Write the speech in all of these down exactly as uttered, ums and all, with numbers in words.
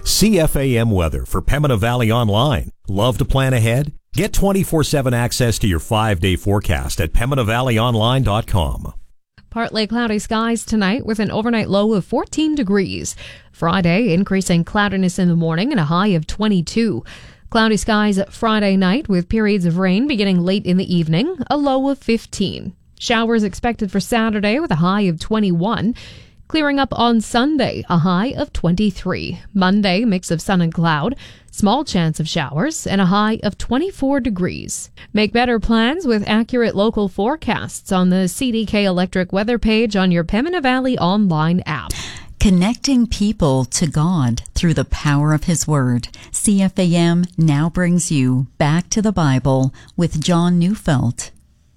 C F A M weather for Pembina Valley Online. Love to plan ahead? Get twenty-four seven access to your five-day forecast at pembina valley online dot com. Partly cloudy skies tonight with an overnight low of fourteen degrees. Friday, increasing cloudiness in the morning and a high of twenty-two. Cloudy skies Friday night with periods of rain beginning late in the evening, a low of fifteen. Showers expected for Saturday with a high of twenty-one. Clearing up on Sunday, a high of twenty-three. Monday, mix of sun and cloud, small chance of showers, and a high of twenty-four degrees. Make better plans with accurate local forecasts on the C D K Electric weather page on your Pembina Valley Online app. Connecting people to God through the power of His Word. C F A M now brings you Back to the Bible with John Neufeld.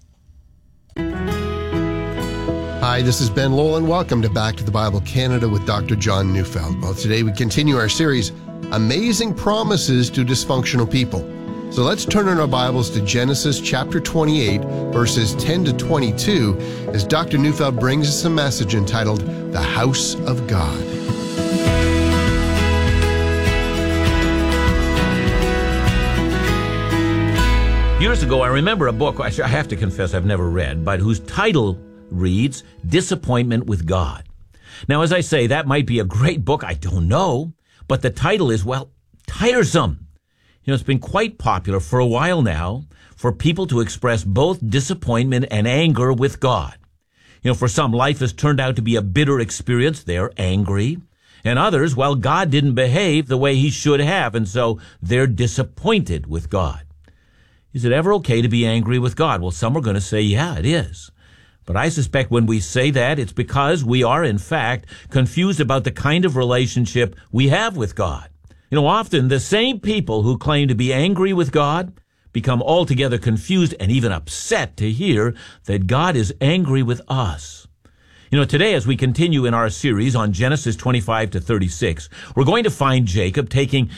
Hi, this is Ben Lowell, and welcome to Back to the Bible Canada with Doctor John Neufeld. Well, today we continue our series, Amazing Promises to Dysfunctional People. So let's turn in our Bibles to Genesis chapter twenty-eight, verses ten to twenty-two, as Doctor Neufeld brings us a message entitled, The House of God. Years ago, I remember a book, I have to confess I've never read, but whose title reads, Disappointment with God. Now, as I say, that might be a great book, I don't know, but the title is, well, tiresome. You know, it's been quite popular for a while now for people to express both disappointment and anger with God. You know, for some, life has turned out to be a bitter experience. They're angry. And others, well, God didn't behave the way He should have, and so they're disappointed with God. Is it ever okay to be angry with God? Well, some are going to say, yeah, it is. But I suspect when we say that, it's because we are, in fact, confused about the kind of relationship we have with God. You know, often the same people who claim to be angry with God become altogether confused and even upset to hear that God is angry with us. You know, today as we continue in our series on Genesis twenty-five to thirty-six, we're going to find Jacob taking